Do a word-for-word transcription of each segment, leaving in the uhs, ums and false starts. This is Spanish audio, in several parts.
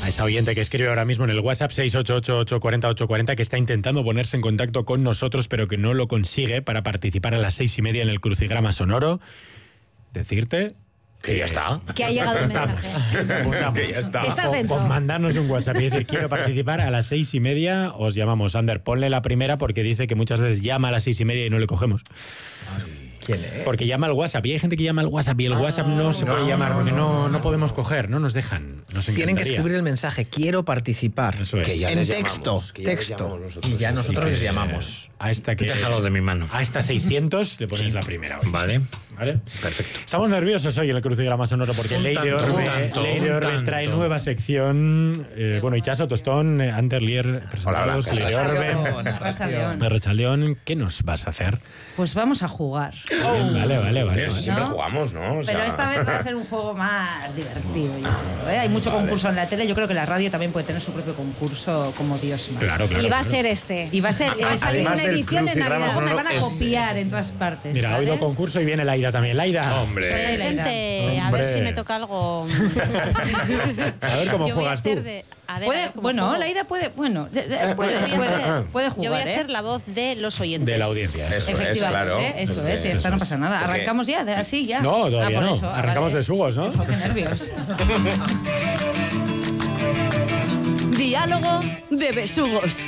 esa oyente que escribe ahora mismo en el WhatsApp seis ocho ocho, ocho cuatro cero, ocho cuatro cero, que está intentando ponerse en contacto con nosotros, pero que no lo consigue para participar a las seis y media en el Crucigrama Sonoro. Decirte... Que ya está. Que ha llegado el mensaje. Que ya está. Estás dentro. Pues mandarnos un WhatsApp y decir, quiero participar a las seis y media, os llamamos. Ander, ponle la primera porque dice que muchas veces llama a las seis y media y no le cogemos. Ay. ¿Quién es? Porque llama al WhatsApp y hay gente que llama al WhatsApp y el ah, WhatsApp no se no, puede llamar porque no, no podemos coger, no nos dejan. Nos Tienen que escribir el mensaje, quiero participar. Eso es. Que ya en les texto, llamamos, que ya texto. les nosotros, y ya nosotros sí, les pues, llamamos. A esta que... Déjalo de mi mano. A esta seiscientos le pones sí. la primera. Hoy. Vale. ¿Vale? Perfecto. Estamos nerviosos hoy en el Crucigrama Sonoro porque Leire Orbe, Leire Orbe trae nueva sección. Eh, bueno, Itxaso, Tostón, Ander, Lier, presentados, Hola, Leire Orbe, Arratsaldeón. ¿Qué nos vas a hacer? Pues vamos a jugar. Oh. Vale, vale, vale. Pero siempre ¿no? jugamos, ¿no? O sea... Pero esta vez va a ser un juego más divertido. Yo creo, ¿eh? Hay mucho vale. concurso en la tele. Yo creo que la radio también puede tener su propio concurso como Dios manda. Claro, claro. Y va claro. a ser este. Y va a ser va a salir una edición en Navidad. Me van a copiar en todas partes. Mira, ¿vale? ha oído concurso y viene Laida también. Laida. Hombre. Presente. A ver si me toca algo. A ver cómo Yo voy juegas a tú. de, a ver, Puede, a ver bueno, juego. Laida puede, bueno, Puede, puede, puede, puede jugar. Yo voy a ¿eh? ser la voz de los oyentes. De la audiencia. Eso es, Efectivamente, claro. ¿eh? eso Eso es, es, y esta eso no es. pasa nada. Porque... Arrancamos ya, de, así ya. No, todavía ah, por no. eso, Arrancamos vale. de sugos, ¿no? Qué nervios. Diálogo de besugos.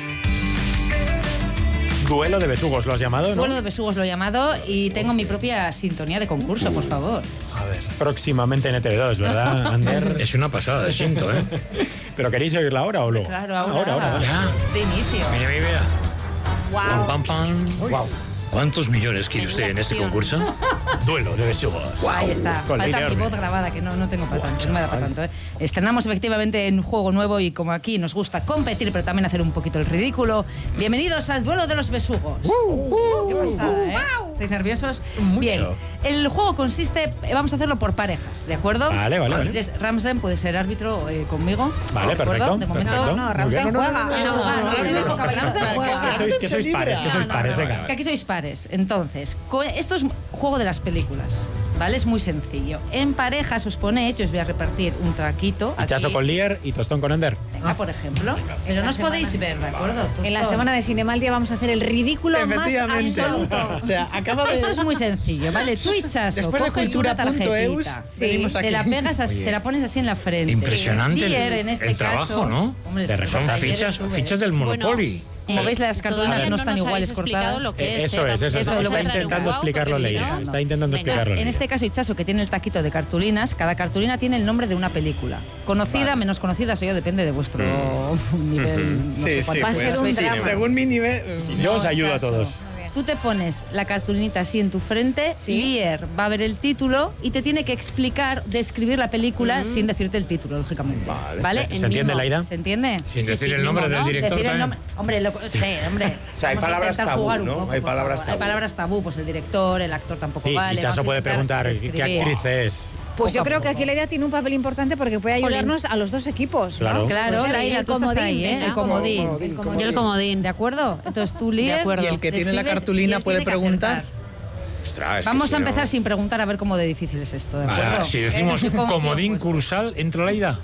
Duelo de besugos, ¿lo has llamado? ¿No? Duelo de besugos lo he llamado y tengo mi propia sintonía de concurso, por favor. A ver. Próximamente en E T V dos, ¿verdad, Ander? Es una pasada, siento, ¿eh? ¿Pero queréis oírla ahora o luego? Claro, ahora. Ahora, ahora. Ya. De inicio. Mira, mira, mira. Wow. Pam, pam, pam. Wow. ¿Cuántos millones quiere usted en este concurso? Duelo de besugos. Ahí está. Con Falta Leire mi Orbe. voz grabada, que no, no tengo para tanto, no me da para tanto. ¿eh? Estrenamos efectivamente en juego nuevo y como aquí nos gusta competir, pero también hacer un poquito el ridículo. Bienvenidos al duelo de los besugos. Uh, uh, ¡Qué pasada, eh! ¿Estáis nerviosos? Mucho. Bien. El juego consiste, vamos a hacerlo por parejas, ¿de acuerdo? Vale, vale, vale. Entonces, Ramsden puede ser árbitro eh, conmigo. Vale, ¿de acuerdo? perfecto. De momento, perfecto. No, Muy Ramsden bien. juega. No, no, no, No, no, no, no, no, no, no, no, Ramsden no, juega. Que sois, que sois pares, que sois pares, venga. Es que aquí sois pares. Entonces, co- esto es juego de las películas, ¿vale? Es muy sencillo. En parejas os ponéis, yo os voy a repartir un traquito. Itxaso aquí. con Lier y Tostón con Ander. Venga, por ejemplo. Pero no os podéis ver, ¿de acuerdo? En la Tostón. semana de Cinemaldia vamos a hacer el ridículo más Efectivamente. absoluto. O sea, acaba de... Esto es muy sencillo, ¿vale? Tú, Itxaso, Después de coges cultura una punto eus, tarjetita, venimos aquí. te la pegas, así, Oye, te la pones así en la frente. Impresionante el, Lier, en este el caso, trabajo, ¿no? Hombre, De es que Son recortar. Lier fichas, sube. fichas del Monopoly. Como veis, las cartulinas Todavía no están nos iguales habéis explicado cortadas. lo que es. Eso eh, es, eso es. Eso Está lo voy a intentando guau, explicarlo porque si Leire. no- Está intentando Venga, explicarlo En Leire. este caso, Itxaso, que tiene el taquito de cartulinas, cada cartulina tiene el nombre de una película. Conocida, Vale. menos conocida, eso depende de vuestro nivel. No sé Sí, sí, cuánto Va a pues, ser un sois. drama. según mi nivel... Yo os ayudo a todos. Tú te pones la cartulinita así en tu frente, Sí. Lier va a ver el título y te tiene que explicar, describir la película sin decirte el título, lógicamente. Vale. ¿Se El entiende, mismo. Laida? ¿Se entiende? Sin Sí, decir sí, el nombre mismo, del ¿no? director Decir el también. nombre. Hombre, lo- sí, hombre. O sea, hay Vamos a palabras intentar tabú, jugar un ¿no? poco, Hay por palabras favor. tabú. Hay palabras tabú, pues el director, el actor tampoco Sí, vale. Itxaso vamos a puede intentar preguntar qué describir. actriz es. Pues yo Poco a creo que poco. aquí la idea tiene un papel importante porque puede Jolín. ayudarnos a los dos equipos. ¿no? Claro. Claro, Pues sí, Laida, el tú estás comodín, ahí, ¿eh? venga. El comodín. Comodín, El comodín. Yo el comodín. ¿De acuerdo? Entonces tú, Lier, De acuerdo. Y el que tiene la describes cartulina y él puede tiene que preguntar. acertar. Ostras, es que Vamos si a no- empezar sin preguntar a ver cómo de difícil es esto, ¿de O acuerdo? sea, si decimos Eh, yo confío, comodín pues. cursal, ¿entra Laida?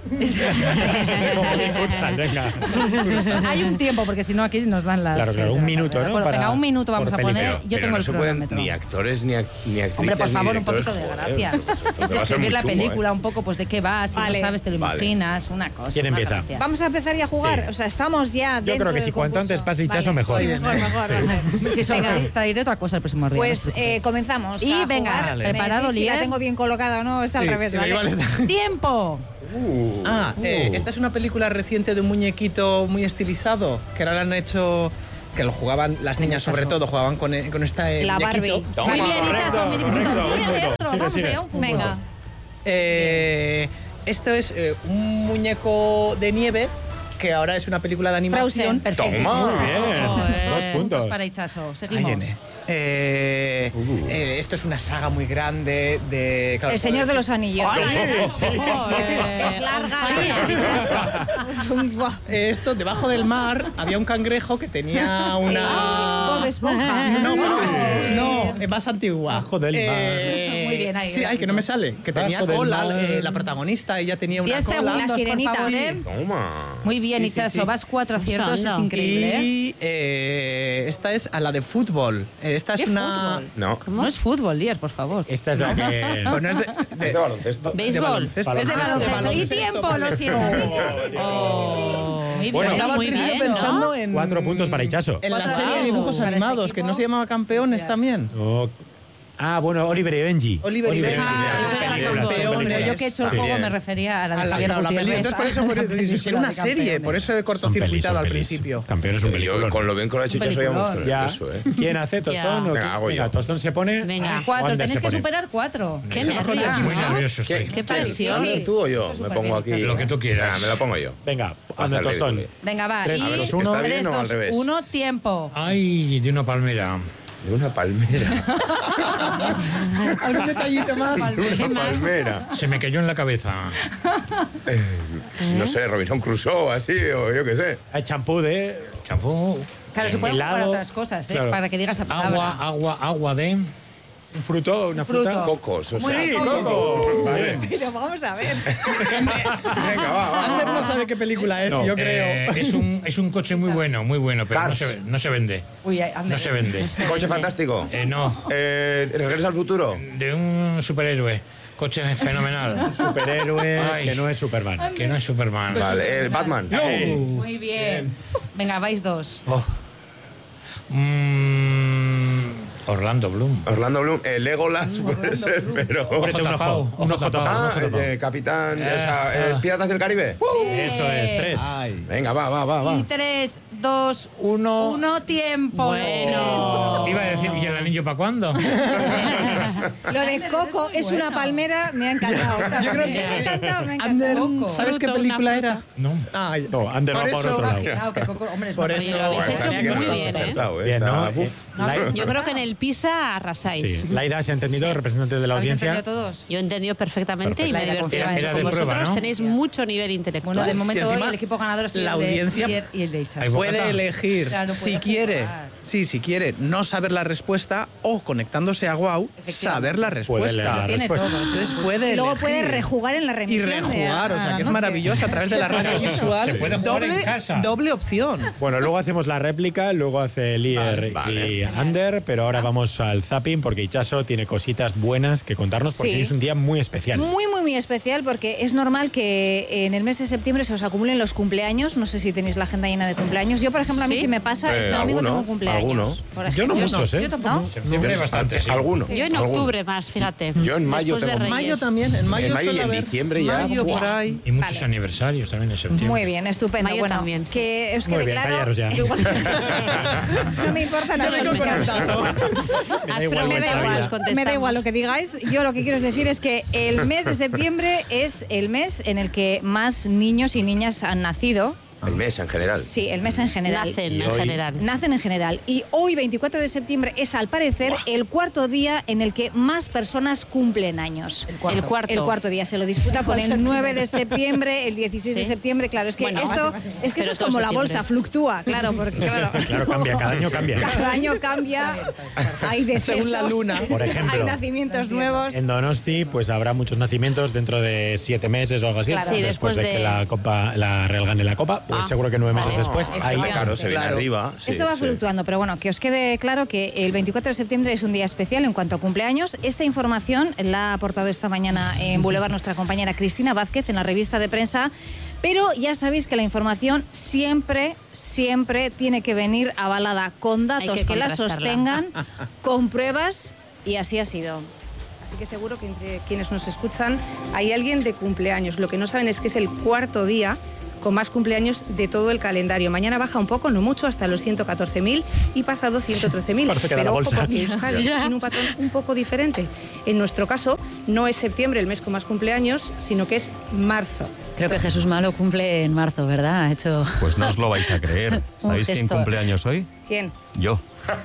Comodín Cursal, venga. Hay un tiempo, porque si no aquí nos dan las... Claro, claro, seis de un la minuto, tarde, ¿de ¿no? acuerdo? Para- Venga, un minuto vamos por a poner. película. Yo Pero tengo no el se pueden cronómetro. ni actores ni, ac- ni actrices. Hombre, por favor, ni un poquito de directores, gracia. joder, pues esto Es te va a ser describir muy la chungo, película ¿eh? un poco, pues de qué va, si Vale. no sabes, te lo Vale. imaginas, una cosa. ¿Quién una empieza? gracia. Vamos a empezar ya a jugar. Sí. O sea, estamos ya Yo dentro creo que del si cuanto concurso. antes pase Itxaso, Vale. mejor. Sí, mejor, mejor. mejor. Sí, sobre- Venga. traeré otra cosa el próximo día. Pues no te eh, comenzamos. Y a venga, jugar. vale. Me ¿preparado, decís si Lier? la tengo bien colocada o no, está al Sí, revés, sí, ¿vale? igual está- preocupes. ¡Tiempo! Uh, Ah, eh, uh. esta es una película reciente de un muñequito muy estilizado, que ahora le han hecho... Que lo jugaban, las niñas sobre todo, jugaban con, eh, con esta eh, La muñequito. Barbie. Toma, Muy bien, correcto, Itxaso, mini correcto, punto. un Sigue, punto. otro, Sigue, vamos sigue. allá, un punto. Venga. Eh, esto es eh, un muñeco de nieve que ahora es una película de animación. Frozen. Toma. Muy bien. Joder, Dos puntos. para Itxaso. Ahí Seguimos. viene. Eh, Uh. eh, esto es una saga muy grande de... claro, El Señor de los Anillos. Es larga. Eh, Esto, debajo del mar, había un cangrejo que tenía una... Bob Esponja. No, no, no, es más antigua. Bajo del mar. Eh, Muy bien, bien ahí. Sí, ay, que no me sale. Que tenía Bajo del cola, mar. eh, la protagonista, ella tenía una Diez cola. segundos, La por sirenita. favor, Sí. ¿eh? Toma. Muy bien, Sí, sí, Itxaso, sí. vas cuatro aciertos, Anda. es increíble, ¿eh? Y eh, esta es a la de fútbol. Eh, Esta es ¿Qué una... fútbol? No. No es fútbol, Díaz, por favor. Esta es la que... Pues no es de, de- Es de baloncesto. de Béisbol. baloncesto. Es de Ah, baloncesto. Y tiempo, lo vale. siento. Oh. Muy Bueno, bien, Estaba muy al principio bien, ¿no? pensando en... Cuatro puntos para Itxaso. En la Cuatro serie de puntos dibujos para este animados, que no equipo. se llamaba Campeones también. Oh, Ah, bueno, Oliver y Benji. Oliver y Benji. Ah, Esas eso eran era películas, campeones. son películas. Yo que he hecho el También. juego me refería a la de A la, Javier claro, la Gutiérrez. peli. Entonces, por eso, por, La si era una película de serie, campeones. por eso he Son pelis, cortocircuitado son al pelis. principio. Campeón es un Yo, película. con lo bien que lo ha hecho Itxaso ya muestro. Ya. Eso, ¿eh? ¿Quién hace? ¿Tostón? Ya. o Venga, quién? hago yo. Tostón se pone. Venga. Cuatro, Ander tenéis se que pone. superar cuatro. Qué Se bajó nervios, ya. Muy ¿no? nervioso ¿Qué, estoy. qué presión. ¿Hacer tú o yo? Esto es Me pongo súper aquí. Lo que tú quieras. Venga, me lo pongo yo. Venga, Haz Ander el Tostón. ridículo. Venga, va. Tres, y a ver, tres, uno. ¿Está bien o al dos, revés? uno, tiempo. Ay, de una palmera. De una palmera. ¿Algún detallito más? De una palmera. Se me cayó en la cabeza. Eh, no sé, Robinson Crusoe, así, o yo qué sé. Hay champú de. Champú. Claro, se pueden jugar helado. otras cosas, ¿eh? Claro. Para que digas esa palabra. Agua, agua, agua de... Un fruto, una Fruto. fruta. Cocos, o Muy sea. bien, Coco. Vale. Pero vamos a ver. Venga, va, va. Ander no sabe qué película es, No. yo creo. Eh, es, un, es un coche muy bueno, muy bueno, pero no Cars. se, no se vende. Uy, anda. No se vende. Coche fantástico. Eh, no, Eh, Regresa al futuro. de un superhéroe. Coche fenomenal. Superhéroe Ay. que no es Superman. Que no es Superman. Vale, eh, Batman. Muy bien. Venga, vais dos. Oh. Mm, Orlando Bloom. Orlando Bloom. Eh, Legolas puede ser, pero. Cómprate un tapado, ojo. Un ojo ojo tapado. tapado. un Ah, ojo tapado. eh, Capitán. o sea, eh, Piratas del Caribe. Eso es, tres. Ay. Venga, va, va, va, Y va. tres, dos, uno. Uno, tiempo. Bueno. Iba a decir, ¿y el anillo para cuándo? Lo de Coco es una palmera, me ha encantado. Yo creo que- me ha encantado, me ha Ander, encantado. Coco. ¿sabes qué Fruto, película una era? No. Ay, No, Ander va por por eso- otro lado. Claro, que Coco, hombre, es Por una eso- película. Lo habéis Esta hecho sí que muy está bien, ¿eh? acertado, Bien, Está- ¿no? uf. Eh, Lai- Yo creo que en el PISA arrasáis. Sí, Laida se ha entendido, representante de la ¿Habéis audiencia. entendido todos? Yo he entendido perfectamente y me he Perfecto. divertido Era- mucho era con de prueba, vosotros. ¿no? Tenéis mucho nivel intelectual. Bueno, de momento Y encima, hoy el equipo ganador es la el de audiencia Pierre y el de Itxaso. Hay bocata. puede elegir Claro, puede si quiere, jugar. sí, si quiere no saber la respuesta o conectándose a Wow saber la Puede leer respuesta. la Tiene respuesta. todo. Entonces puede Y luego elegir. puede rejugar en la y remisión. de rejugar, o a sea la que es noche. maravilloso a través de la radio visual. Se puede jugar doble, en casa. doble opción. Bueno, luego hacemos la réplica, luego hace Lier Vale, y Ander, pero ahora vamos al zapping porque Itxaso tiene cositas buenas que contarnos porque Sí. hoy es un día muy especial. Muy, muy, muy especial porque es normal que en el mes de septiembre se os acumulen los cumpleaños. No sé si tenéis la agenda llena de cumpleaños. Yo, por ejemplo, a mí ¿Sí? sí me pasa. Eh, Este domingo alguno, tengo un cumpleaños. alguno. por Yo no ejemplo. muchos, ¿eh? Yo tampoco. ¿No? Septiembre bastante, sí. Alguno. Yo en alguno. octubre más, fíjate. Yo en mayo Después de tengo- Reyes. Mayo también, en mayo, En mayo y suele en haber. diciembre ya, Mayo ¡buah! por ahí. Y muchos Vale. aniversarios también en septiembre. Muy bien, estupendo. Mayo bueno, también. que os Muy quede bien, claro. callaros ya. Igual- no me importa nada. Yo vengo con el tazo. Me da igual me da vuestra igual, vida. contestamos. me da igual lo que digáis. Yo lo que quiero decir es que el mes de septiembre es el mes en el que más niños y niñas han nacido. El mes en general. Sí, el mes en general. Nacen Y en hoy- general. Nacen en general. Y hoy, veinticuatro de septiembre, es al parecer el cuarto día en el que más personas cumplen años. El cuarto. El cuarto día. Se lo disputa con el nueve de septiembre, el dieciséis de Sí. septiembre. Claro, es que Bueno, esto, es, que pero esto es todo como la septiembre. bolsa, fluctúa, claro, porque claro. Claro, cambia, cada año cambia. Cada año cambia, hay decesos, Según la luna. Por ejemplo, hay nacimientos nuevos. En Donosti, pues habrá muchos nacimientos dentro de siete meses o algo así. Claro. Sí, después, después de, de- que la Copa, la Real gane la Copa, pues Ah. seguro que nueve meses después hay. Ah, claro, se viene Claro. arriba. sí, Esto va sí. fluctuando, pero bueno, que os quede claro que el veinticuatro de septiembre es un día especial en cuanto a cumpleaños. Esta información la ha aportado esta mañana en Boulevard nuestra compañera Cristina Vázquez en la revista de prensa, pero ya sabéis que la información siempre, siempre tiene que venir avalada con datos Hay que que, la contrastarla. sostengan, con pruebas, y así ha sido. Así que seguro que entre quienes nos escuchan hay alguien de cumpleaños. Lo que no saben es que es el cuarto día con más cumpleaños de todo el calendario. Mañana baja un poco, no mucho, hasta los ciento catorce mil y pasado ciento trece mil. Parece que da la Pero ojo, bolsa. porque Euskadi tiene un patrón un poco diferente. En nuestro caso, no es septiembre el mes con más cumpleaños, sino que es marzo. Creo que Jesús Malo cumple en marzo, ¿verdad? Ha hecho Pues no os lo vais a creer. Un ¿Sabéis quién gesto. cumple años hoy? ¿Quién? Yo.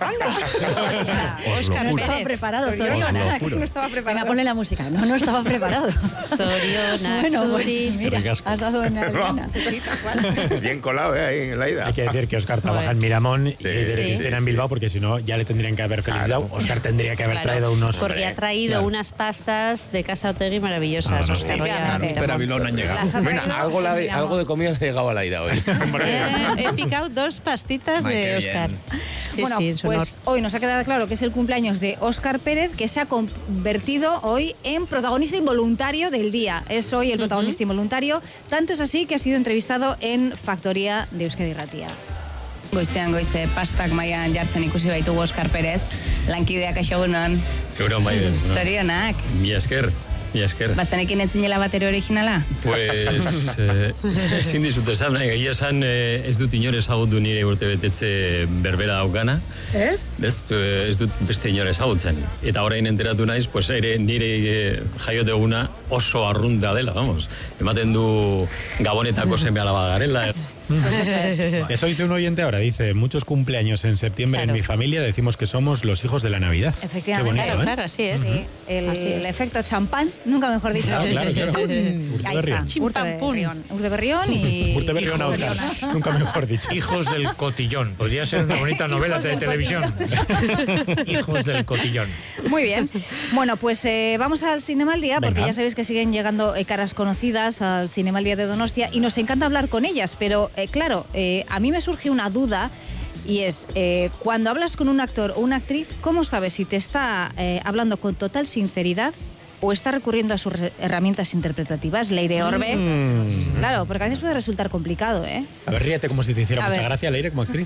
Oscar No estaba preparado, Os lo Soriona. juro. No estaba Venga, preparado. ponle la música. No, no estaba preparado. Soriona, Bueno, pues Suri. mira, Ricasco. has dado en la gana. Bien colado, ¿eh? Ahí en la ida. Hay que decir que Óscar trabaja en Miramón y de sí, Cristina sí, en Bilbao, porque si no ya le tendrían que haber felicitado. Óscar tendría que haber Claro, traído unos... porque ha traído Claro. unas pastas de Casa Otegui maravillosas. Ah, no, Oscar sí. Roya, Efectivamente. Miramón. Pero a Bilbao no han llegado. Las ha Mira, traído algo, la en de, Miramón. algo de comida le ha llegado a la ida hoy. Eh, he picado dos pastitas Ay, de qué Oscar. bien. Sí, bueno, sí, en su honor. pues hoy nos ha quedado claro que es el cumpleaños de Óscar Pérez, que se ha convertido hoy en protagonista involuntario del día. Es hoy el protagonista involuntario. Tanto es así que ha sido entrevistado en Factoría de Euskadi Irratia. Goizean goize pastak mailan jartzen ikusi baitugu Óscar Pérez, lankideak aixogunon. Euron bai den. Zorionak. Mi esker, mi esker. Bazenekin ez zinela batere originala? Pues, eh, ezin dizut esan, nahi, egia esan eh, ez dut inor ezagutu nire urte betetze berbera daukana. Ez? Ez, eh, ez dut beste inor ezagutzen. Eta orain enteratu naiz, pues ere nire eh, jaiote eguna oso arrunta dela, vamos. Ematen du Gabonetako seme alaba garela. Pues eso es. Eso dice un oyente ahora, dice, muchos cumpleaños en septiembre Claro. en mi familia, decimos que somos los hijos de la Navidad. Efectivamente. Qué bonito, Claro, ¿eh? claro, así es. Sí, el, Así es. el efecto champán, nunca mejor dicho. Claro, claro, claro. Ahí está, Urteberrión. Urteberrión. Urteberrión y... Urteberrión a Óscar. Nunca mejor dicho. Hijos del cotillón. Podría ser una bonita novela de del televisión. Hijos del cotillón. Muy bien. Bueno, pues eh, vamos al Cinema al Día, porque Venga. ya sabéis que siguen llegando eh, caras conocidas al Cinema al Día de Donostia y nos encanta hablar con ellas, pero eh, claro, eh, a mí me surge una duda y es, eh, cuando hablas con un actor o una actriz, ¿cómo sabes si te está eh, hablando con total sinceridad o está recurriendo a sus re- herramientas interpretativas? Leire Orbe. Mm. Claro, porque a veces puede resultar complicado, ¿eh? A ver, ríete como si te hiciera A mucha ver. gracia, Leire, como actriz.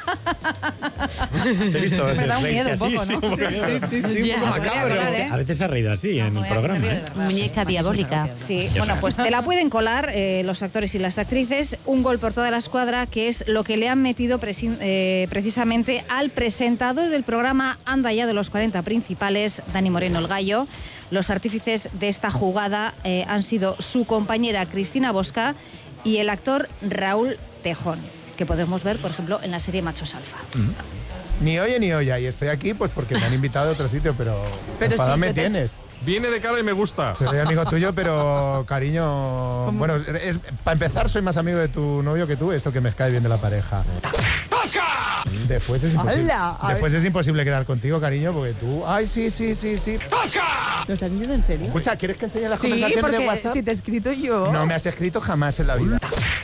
Te he visto a Me veces da un reírte miedo un así, poco, sí, ¿no? un poco- Sí, sí, Ya. un poco macabro. Voy a colar, ¿eh? A veces se ha reído así en el Voy a programa. poner ¿eh? de verdad. Muñeca diabólica. Sí, bueno, pues te la pueden colar eh, los actores y las actrices. Un gol por toda la escuadra, que es lo que le han metido presi- eh, precisamente al presentador del programa Anda ya de los cuarenta principales, Dani Moreno el Gallo. Los artífices de esta jugada eh, han sido su compañera Cristina Bosca y el actor Raúl Tejón, que podemos ver, por ejemplo, en la serie Machos Alfa. Ni oye ni olla. Y estoy aquí pues porque me han invitado de otro sitio, pero, Pero enfadado sí, me que te- tienes. Viene de cara y me gusta. Soy amigo tuyo, pero cariño... Bueno, es, para empezar soy más amigo de tu novio que tú, eso que me cae bien de la pareja. Después es imposible. ¡Hala! A Después es imposible quedar contigo, cariño, porque tú... Ay, sí, sí, sí, sí. ¿Lo estás diciendo en serio? Escucha, ¿quieres que enseñe las Sí, conversaciones porque de WhatsApp? si te he escrito yo... No me has escrito jamás en la vida.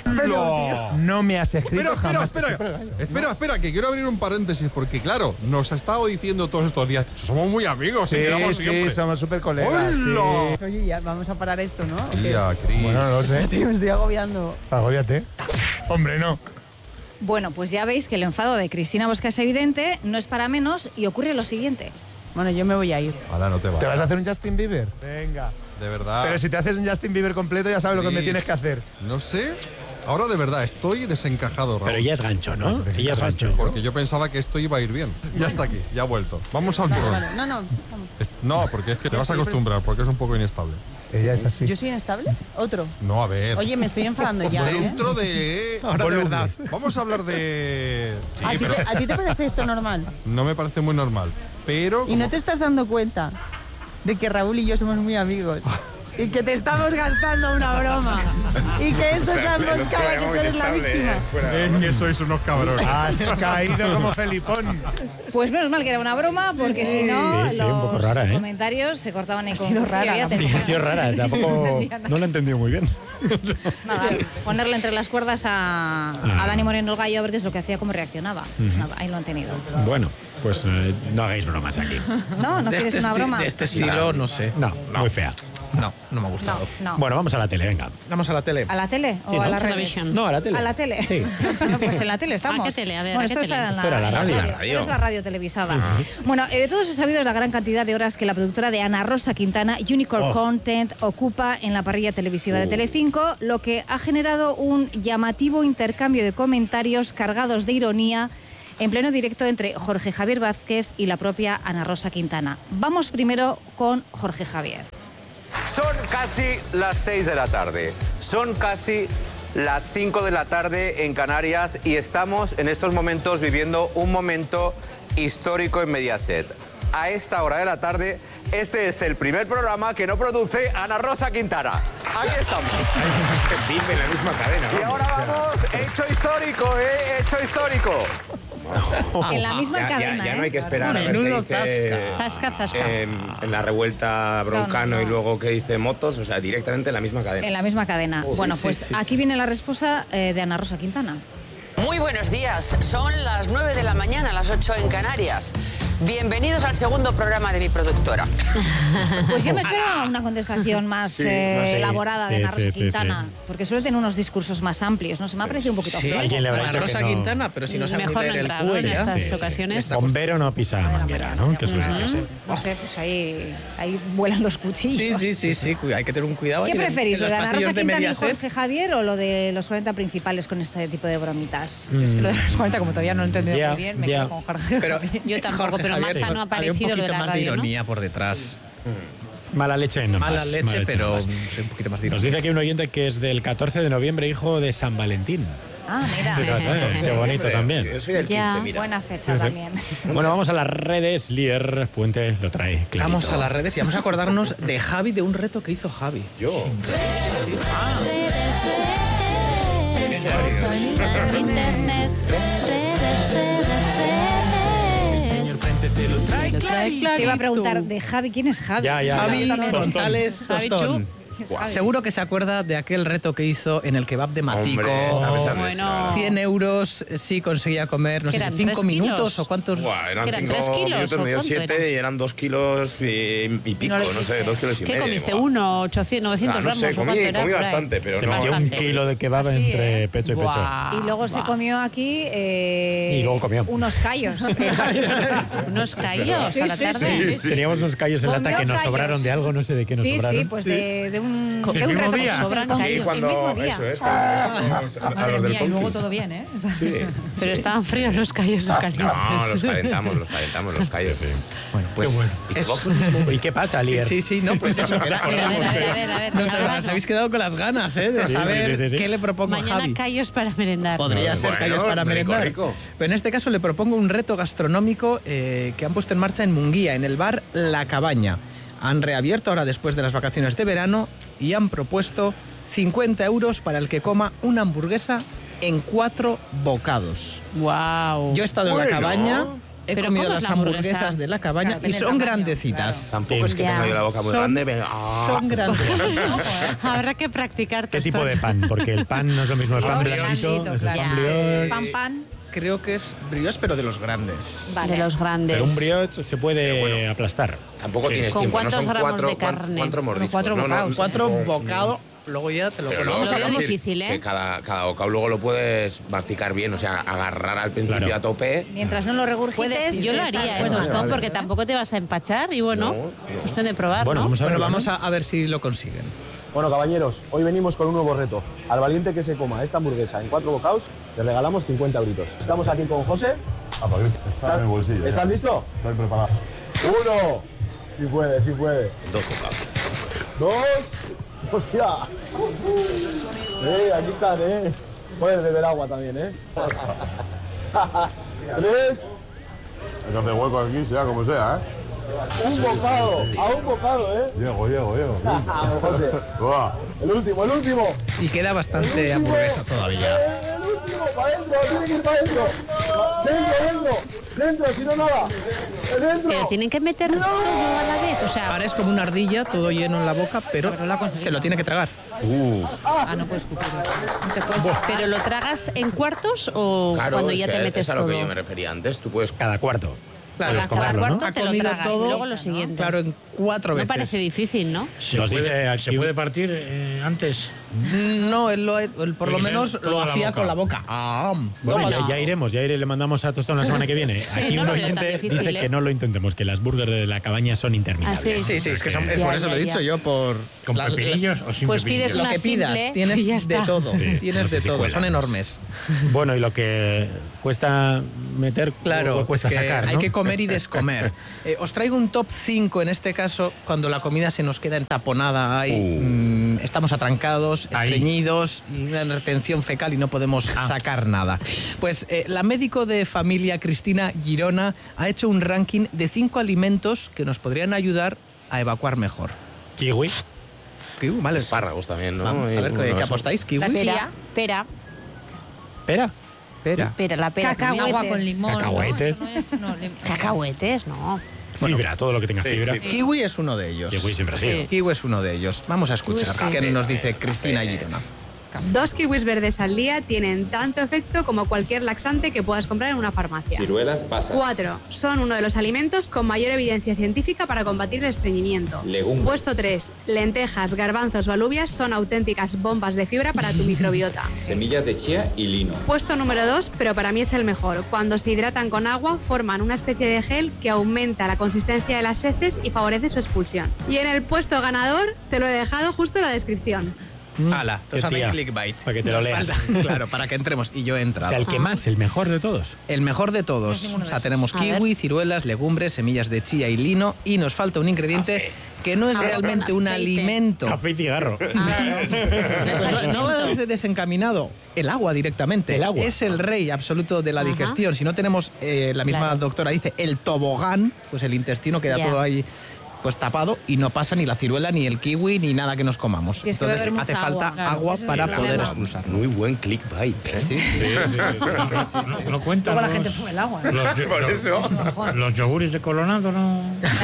No. No me has escrito Espera, espera, jamás. espera. Estoy por el gallo. Espera, espera, que quiero abrir un paréntesis, porque claro, nos ha estado diciendo todos estos días, somos muy amigos, y Sí, quedamos sí, siempre. somos súper colegas. ¡Hola! Sí. Oye, ya vamos a parar esto, ¿no? ¿O qué? Tía, Cris. Bueno, no lo sé. Tío, me estoy agobiando. Agóbiate. Hombre, no. Bueno, pues ya veis que el enfado de Cristina Bosca es evidente, no es para menos y ocurre lo siguiente. Bueno, yo me voy a ir. Ahora no te vas. ¿Te vas a hacer un Justin Bieber? Venga. De verdad. Pero si te haces un Justin Bieber completo, ya sabes lo que me Cris, tienes que hacer. No sé. Ahora de verdad, estoy desencajado, Raúl. Pero ya es gancho, ¿no? Vas a tener Ella es que gancho. Porque yo pensaba que esto iba a ir bien. Ya está aquí, ya ha vuelto. Vamos al Vale, turno. vale. No, no. vamos. Est- No, porque es que te vas a acostumbrar, porque es un poco inestable. Ella es así. ¿Yo soy inestable? Otro. No, a ver. Oye, me estoy enfadando ya, ¿eh? Dentro de... Ahora de verdad. Vamos a hablar de... Sí, ¿A ti, pero te, ¿A ti te parece esto normal? no me parece muy normal. Pero... ¿Y no te estás dando cuenta de que Raúl y yo somos muy amigos? Y que te estamos gastando una broma. Y que esto es la emboscada, que tú eres la víctima. Es que sois unos cabrones. Has caído como Felipón. Pues menos mal que era una broma, porque si no, Sí, sí, un poco los rara, ¿eh? comentarios se cortaban en Ha sido confusión. rara Ya la te- Sí, ha sido rara, tampoco no lo he entendido muy bien. Nada, ponerle entre las cuerdas a, a Dani Moreno el Gallo a ver qué es lo que hacía, cómo reaccionaba. Pues nada, ahí lo han tenido. Bueno, pues eh, no hagáis bromas aquí. No, no de quieres este una esti- broma. De este estilo, no sé. No, muy fea. No, no me ha gustado. No, no. Bueno, vamos a la tele, venga. Vamos a la tele. ¿A la tele o Sí, ¿no? a la redes? Television. No, a la tele. ¿A la tele? Sí. Pues en la tele estamos. ¿A qué tele? A ver, bueno, ¿a qué esto, tele? está en Esto era la en radio. radio. Es la radio televisada. Bueno, eh, de todos es sabido la gran cantidad de horas que la productora de Ana Rosa Quintana, Unicorn Oh. Content, ocupa en la parrilla televisiva de Uh. Telecinco, lo que ha generado un llamativo intercambio de comentarios cargados de ironía en pleno directo entre Jorge Javier Vázquez y la propia Ana Rosa Quintana. Vamos primero con Jorge Javier. Son casi las seis de la tarde. Son casi las cinco de la tarde en Canarias y estamos en estos momentos viviendo un momento histórico en Mediaset. A esta hora de la tarde, este es el primer programa que no produce Ana Rosa Quintana. Aquí estamos. Vive en la misma cadena. Y ahora vamos, hecho histórico, ¿eh? Hecho histórico. En la misma ya, cadena, ya, ya no ¿eh? hay que esperar a ver qué dice Zasca, zasca. En, en la revuelta Broncano No, no, no. y luego qué dice Motos, o sea, directamente en la misma cadena. En la misma cadena. Oh, bueno, sí, pues sí, sí, aquí sí. viene la respuesta eh, de Ana Rosa Quintana. Muy buenos días, son las nueve de la mañana, las ocho en Canarias. Bienvenidos al segundo programa de mi productora. Pues yo me espero una contestación más Sí, eh, más- sí, elaborada de sí, Ana Rosa sí, sí, Quintana, sí. porque suele tener unos discursos más amplios, ¿no? Se me ha parecido un poquito Sí, flojo. alguien le habrá Ana dicho que Rosa no. Quintana, pero si no sabe Mejor ni no leer el entrar, ¿no? En cuella. estas Sí, sí. ocasiones. Bombero no pisa manguera, ¿no? Que suele decirse. No sé, pues ahí, ahí vuelan los cuchillos. Sí, sí, sí, sí, cu- hay que tener un cuidado. ¿Qué ahí en- preferís, en lo los de Ana pasillos Rosa de Quintana y Mediaset? Jorge Javier o lo de los cuarenta principales con este tipo de bromitas? Mm. Es que lo de los cuarenta, como todavía no lo he entendido Ya, muy bien, me ya. quedo con Jorge. Pero Yo tampoco, Jorge pero más Javier, sano ha había parecido un lo de poquito la más de radio, ¿no? ironía por detrás. Mala leche en ambas. Mala leche, en pero ambas. sí, un poquito más de Nos ironía. dice aquí un oyente que es del catorce de noviembre, hijo de San Valentín. Ah, mira. Fíjate, qué bonito también. Yo soy del Ya, quince, mira. buena fecha Sí, sí. también. Bueno, vamos a las redes. Lier Puente lo trae clarito. Vamos a las redes y vamos a acordarnos de Javi, de un reto que hizo Javi. Yo. Internet. Te iba a preguntar de Javi, ¿quién es Javi? Ya, ya, Javi ya. Tostón. González Javi Tostón. ¿Quién es Javi? Seguro que se acuerda de aquel reto que hizo en el kebab de Matico. Hombre, estaba pensando Bueno. eso, cien euros si conseguía comer, no ¿Qué sé, eran, cinco tres minutos kilos? o cuántos. Buah, eran ¿Qué eran, cinco tres kilos minutos, o me dio cuánto siete eran? y eran dos kilos y, y pico, No no, lo sé, dos kilos y ¿Qué medio. comiste? Buah. ¿Uno? ochocientos, novecientos Ah, no gramos? sé, ¿o comí, cuánto era? comí Por ahí. bastante, pero Se no. metió un Bastante. kilo de kebab Así, entre ¿eh? pecho y pecho. Buah. Y luego se Buah. comió aquí eh, Y luego comió. unos callos. Unos callos Sí, a la sí, tarde. sí, sí. Teníamos unos callos en lata Comió que nos callos. sobraron de algo, no sé de qué nos Sí, sobraron. sí, pues de, de un, ¿El de un mismo reto día? que sobran Sí, callos Sí, cuando, el mismo día. eso es, cuando a los, a Madre los del mía, y luego Conquist. todo bien, ¿eh? Sí. Pero estaban fríos los callos o calientes. No, los calentamos, los calentamos, los callos. Sí. Bueno, pues. Y es- kebab fue el mismo. ¿Y qué pasa, Lier? Sí, sí, no, pues eso. que era- A ver, a ver, a ver, a ver, Nos, al grano. nos habéis quedado con las ganas, ¿eh? De Sí, sí, saber sí, sí, sí. qué le propongo a Mañana Javi. callos para merendar. Podría ser Bueno, callos para rico, merendar. rico. Pero en este caso le propongo un reto gastronómico eh, que han puesto en marcha en Munguía, en el bar La Cabaña. Han reabierto ahora después de las vacaciones de verano y han propuesto cincuenta euros para el que coma una hamburguesa en cuatro bocados. Wow. Yo he estado en Bueno. La Cabaña, he Pero comido ¿cómo es las la hamburguesa? hamburguesas de La Cabaña Claro, y tiene son tamaño, grandecitas. Tampoco es que Ya. tenga yo la boca muy Son- grande. venga, ah. Son grandes. Habrá que practicar. ¿Qué tipo Tostón. de pan? Porque el pan no es lo mismo el pan Brioche, blandito, es el claro. pan brioche. Es pan pan. Creo que es brioche, pero de los grandes. Vale. De los grandes. Pero un brioche se puede aplastar. Tampoco Sí. tienes ¿Con tiempo, no cuántos son gramos cuatro, de cuan- carne? cuatro mordiscos. cuatro no, no, bocados. no, Cuatro no, bocados, luego ya te lo Pero comes. luego Lo quiero veo decir difícil, ¿eh? que cada, cada bocado luego lo puedes masticar bien, o sea, agarrar al principio Claro. a tope. Mientras no lo regurgites. Puedes, yo lo está haría, bien. ¿eh, Tostón? vale. Porque tampoco te vas a empachar y bueno, No, no. cuestión de probar, Bueno, ¿no? vamos a Bueno, verlo, vamos ¿no? a, a ver si lo consiguen. Bueno, caballeros, hoy venimos con un nuevo reto. Al valiente que se coma esta hamburguesa en cuatro bocados, le regalamos cincuenta euritos. Estamos aquí con José. Ah, para que está en el bolsillo. ¿Estás ya. listo? Estoy preparado. Uno. Sí puede, sí puede. Dos bocados. Dos. ¡Hostia! Eh, aquí están, eh. Puedes beber agua también, eh. Tres. Hay que hacer hueco aquí, sea como sea, ¿eh? Un bocado. A un bocado, eh. Llego, llego, llego. José. Buah. El último, el último. Y queda bastante hamburguesa todavía. El último, para adentro, tiene que ir para adentro. Dentro, dentro. Dentro, si no nada. Dentro. Pero tienen que meter todo a la vez, o sea... Ahora es como una ardilla, todo lleno en la boca, pero se lo tiene que tragar. Uh. Ah, no puedes escupir. No te puedes- ¿Pero lo tragas en cuartos o Claro, cuando es ya que te metes es a lo todo? que yo me refería antes. Tú puedes cada cuarto. Claro, Puedes Cada comerlo, ¿no? cuarto te Ha lo comido tragas todo, y luego lo siguiente. Claro, en cuatro No veces. parece difícil, ¿no? ¿Se, Nos dice puede, aquí ¿se un- puede partir eh, antes? No, él, lo, él por lo Tiene que menos ser lo toda la hacía boca. con la boca. Ah, Bueno, ya, tómala. ya iremos, ya iré, le mandamos a Tostón la semana que viene. Sí, Aquí no un lo veo tan oyente difícil, dice ¿eh? que no lo intentemos, que las burgers de la cabaña son interminables. Ah, sí. Sí, sí, es que son, es Ya, por eso ya, lo he dicho ya. yo, por... ¿Con la- pepinillos o sin Pues pepinillos? pides Lo una que pidas, simple tienes y ya de está. todo, Sí, tienes no sé de si todo, cuela. son enormes. Bueno, y lo que cuesta meter, Claro, luego cuesta que sacar, ¿no? hay que comer y descomer. Eh, os traigo un top cinco en este caso, cuando la comida se nos queda entaponada ahí, Uh. mm, estamos atrancados estamos Ahí. estreñidos y una retención fecal y no podemos Ah. sacar nada. Pues eh, la médico de familia Cristina Girona ha hecho un ranking de cinco alimentos que nos podrían ayudar a evacuar mejor. Kiwi. Kiwi, vale. Espárragos también, ¿no? Vamos, a ver, Y ¿qué, uno qué eso. apostáis? ¿Kiwi? La pera, pera, ¿Pera? Pera. pera, la pera. con Cacahuetes. agua con limón. ¿no? Cacahuetes. Eso no es, no, lim- Cacahuetes, no. Fibra, todo lo que tenga fibra. Kiwi es uno de ellos. Kiwi siempre ha sido. Kiwi es uno de ellos. Vamos a escuchar Kiwi sí. qué nos dice Cristina Girona. Dos kiwis verdes al día tienen tanto efecto como cualquier laxante que puedas comprar en una farmacia. Ciruelas, pasas. Cuatro. Son uno de los alimentos con mayor evidencia científica para combatir el estreñimiento. Legumbres. Puesto tres. Lentejas, garbanzos o alubias son auténticas bombas de fibra para tu microbiota. Semillas de chía y lino. Puesto número dos, pero para mí es el mejor. Cuando se hidratan con agua, forman una especie de gel que aumenta la consistencia de las heces y favorece su expulsión. Y en el puesto ganador, te lo he dejado justo en la descripción. Ala, Qué nos hacen tía, clickbait. para que te lo Nos leas. falta- claro, para que entremos. Y yo he O entrado. sea, el que más, el mejor de todos. El mejor de todos. O sea, tenemos A kiwi, ver. ciruelas, legumbres, semillas de chía y lino. Y nos falta un ingrediente que no es Café. realmente un Aceite. alimento. Café y cigarro. Pues no es desencaminado. El agua directamente. El agua. Es el rey absoluto de la Ajá. digestión. Si no tenemos, eh, la misma Claro. doctora dice, el tobogán, pues el intestino queda Ya. todo ahí pues tapado y no pasa ni la ciruela, ni el kiwi, ni nada que nos comamos. Tienes que Entonces beber hace mucha falta agua. agua, Claro, ese es para el poder problema. expulsar. Muy buen clickbait, ¿eh? Sí, sí, No, no cuentan Luego la los- gente fue el agua. Los, Por los- eso. los yogures de Colorado no.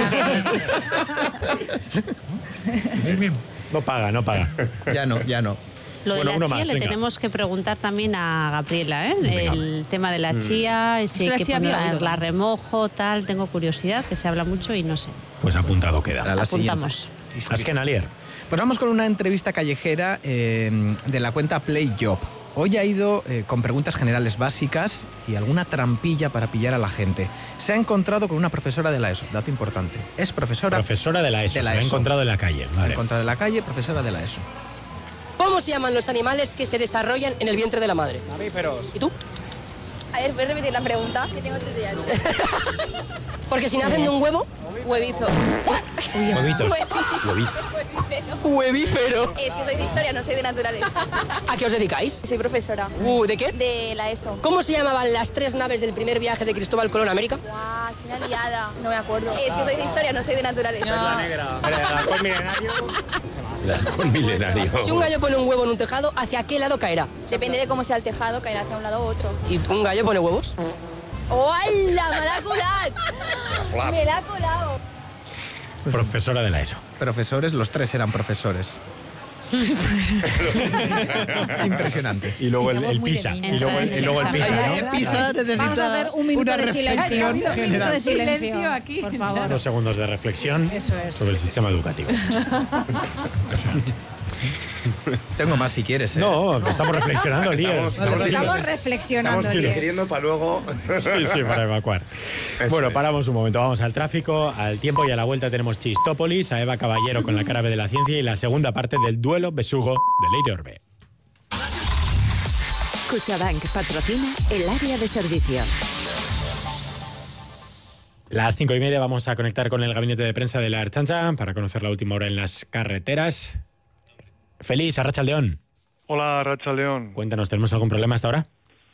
Bien, bien. No paga, no paga. Ya no, ya no. Lo de Bueno, la uno chía más, le venga. tenemos que preguntar también a Gabriela, ¿eh? Venga. El tema de la chía, si que hay la que chía había ponerla, oído la también. remojo, tal. Tengo curiosidad, que se habla mucho y no sé. Pues apuntado Para queda. la Apuntamos. siguiente. Asken Alier. Pues vamos con una entrevista callejera eh, de la cuenta Play Job. Hoy ha ido eh, con preguntas generales básicas y alguna trampilla para pillar a la gente. Se ha encontrado con una profesora de la ESO, dato importante. Es profesora, Profesora de la ESO. de la Se la ha ESO. encontrado en la calle. Se ha Vale. encontrado en la calle, profesora de la ESO. ¿Cómo se llaman los animales que se desarrollan en el vientre de la madre? Mamíferos. ¿Y tú? A ver, ¿puedes repetir la pregunta? Que tengo tres días. Porque si nacen de un huevo, Huevífero. Huevitos. huevífero. Es que soy de historia, no soy de naturales. ¿A qué os dedicáis? Soy profesora. Uh, ¿de qué? De la ESO. ¿Cómo se llamaban las tres naves del primer viaje de Cristóbal Colón a América? Guau, qué una liada. No me acuerdo. Es que soy de historia, no soy de naturales. El halcón milenario. Si un gallo pone un huevo en un tejado, ¿hacia qué lado caerá? Depende de cómo sea el tejado, caerá hacia un lado u otro. ¿Y un gallo pone huevos? ¡Hola! ¡Me la ha colado! ¡Me la ha colado! Profesora de la ESO. Profesores, los tres eran profesores. Impresionante. Y luego el, Estamos el muy PISA. de Y niños. luego el, y luego el PISA, Ay, ¿no? Pisa necesita Vamos a hacer un minuto una de silencio. reflexión Un minuto general. de silencio, Silencio aquí. por favor. Unos segundos de reflexión Eso es. sobre el sistema educativo. Tengo más si quieres. ¿eh? No, estamos reflexionando, lío. Estamos- Estamos reflexionando. Estamos Lier. digiriendo para luego. Sí, sí, para evacuar. Eso Bueno, es. paramos un momento. Vamos al tráfico, al tiempo y a la vuelta tenemos Chistópolis, a Eva Caballero con la cara B de la ciencia y la segunda parte del duelo besugo de Leire Orbe. Cuchabank patrocina el área de servicio. Las cinco y media vamos a conectar con el gabinete de prensa de la Ertzaintza para conocer la última hora en las carreteras. Feliz, Arratsaldeón. Hola, Racha León. Cuéntanos, ¿tenemos algún problema hasta ahora?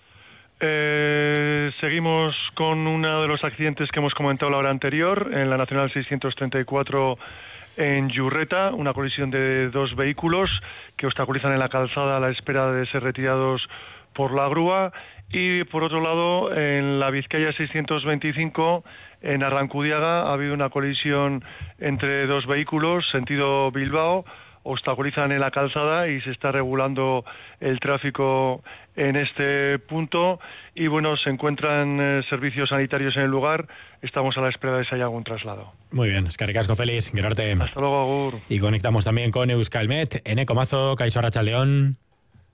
Eh, seguimos con uno de los accidentes que hemos comentado la hora anterior, en la Nacional seiscientos treinta y cuatro en Yurreta, una colisión de dos vehículos que obstaculizan en la calzada a la espera de ser retirados por la grúa. Y por otro lado, en la Vizcaya seiscientos veinticinco, en Arrancudiaga, ha habido una colisión entre dos vehículos, sentido Bilbao, obstaculizan en la calzada y se está regulando el tráfico en este punto. Y bueno, se encuentran eh, servicios sanitarios en el lugar. Estamos a la espera de si hay algún traslado. Muy bien, escarricasco feliz, Gerarte. Hasta luego, Agur. Y conectamos también con Euskalmet, Eneco Mazo, Kaixo Arratsaldeón.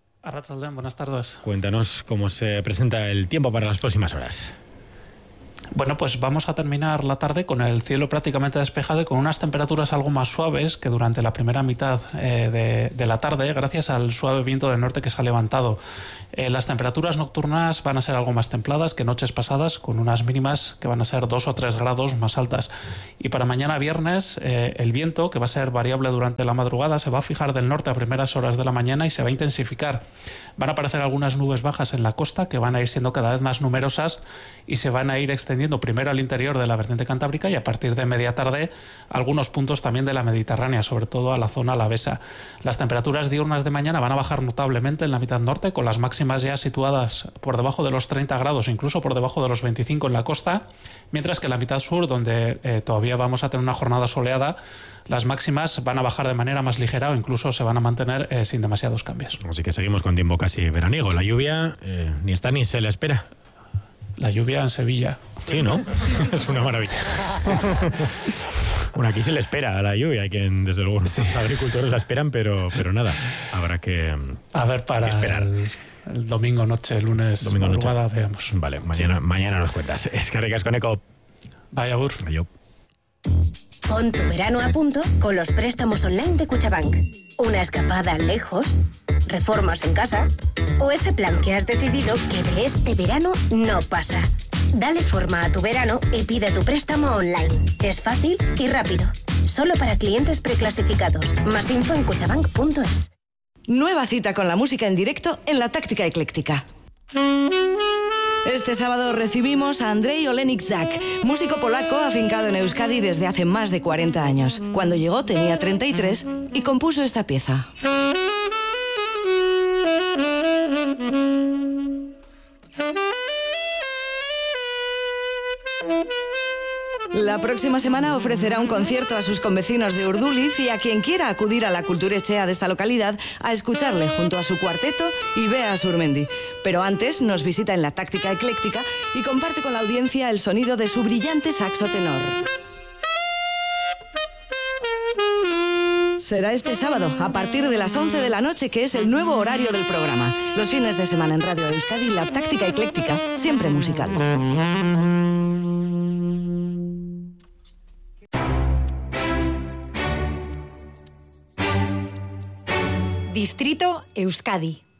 Arratsaldeón, buenas tardes. Cuéntanos cómo se presenta el tiempo para las próximas horas. Bueno, pues vamos a terminar la tarde con el cielo prácticamente despejado y con unas temperaturas algo más suaves que durante la primera mitad eh, de, de la tarde, gracias al suave viento del norte que se ha levantado. Eh, las temperaturas nocturnas van a ser algo más templadas que noches pasadas, con unas mínimas que van a ser dos o tres grados más altas. Y para mañana viernes, eh, el viento, que va a ser variable durante la madrugada, se va a fijar del norte a primeras horas de la mañana y se va a intensificar. Van a aparecer algunas nubes bajas en la costa que van a ir siendo cada vez más numerosas y se van a ir extendiendo primero al interior de la vertiente cantábrica y a partir de media tarde algunos puntos también de la Mediterránea, sobre todo a la zona alavesa. Las temperaturas diurnas de mañana van a bajar notablemente en la mitad norte, con las máximas ya situadas por debajo de los treinta grados, incluso por debajo de los veinticinco en la costa, mientras que en la mitad sur, donde eh, todavía vamos a tener una jornada soleada, las máximas van a bajar de manera más ligera o incluso se van a mantener eh, sin demasiados cambios. Así que seguimos con tiempo casi veraniego. La lluvia eh, ni está ni se le espera. La lluvia en Sevilla. Sí, ¿no? Es una maravilla. Bueno, aquí se le espera a la lluvia, que desde luego sí. Los agricultores la esperan, pero, pero nada, habrá que A ver, para que esperar. El, el domingo noche, el lunes domingo madrugada, noche. veamos. Vale, mañana, sí. mañana nos cuentas. Es que recas con Eco. Vaya bur. Vaya. Pon tu verano a punto con los préstamos online de Cuchabank. Una escapada lejos, reformas en casa o ese plan que has decidido que de este verano no pasa. Dale forma a tu verano y pide tu préstamo online. Es fácil y rápido. Solo para clientes preclasificados. Más info en cuchabank punto es. Nueva cita con la música en directo en la Táctica Ecléctica. Este sábado recibimos a Andrzej Olenik-Zak, músico polaco afincado en Euskadi desde hace más de cuarenta años. Cuando llegó tenía treinta y tres y compuso esta pieza. La próxima semana ofrecerá un concierto a sus convecinos de Urduliz y a quien quiera acudir a la Kulturechea de esta localidad a escucharle junto a su cuarteto y Bea Surmendi. Pero antes nos visita en la Táctica Ecléctica y comparte con la audiencia el sonido de su brillante saxo tenor. Será este sábado, a partir de las once de la noche, que es el nuevo horario del programa. Los fines de semana en Radio Euskadi, la Táctica Ecléctica, siempre musical. Distrito Euskadi.